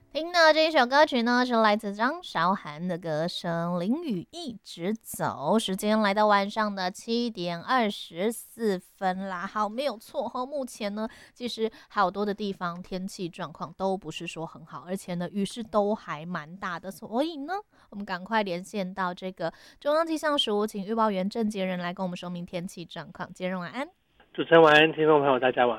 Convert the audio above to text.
听到这一首歌曲呢，是来自张韶涵的歌声《淋雨一直走》。时间来到晚上的7:24啦。好，没有错哈。目前呢，其实好多的地方天气状况都不是说很好，而且呢，雨势都还蛮大的。所以呢，我们赶快连线到这个中央气象署，请预报员郑杰仁来跟我们说明天气状况。杰仁晚安。 主持人晚安，听众朋友大家晚安。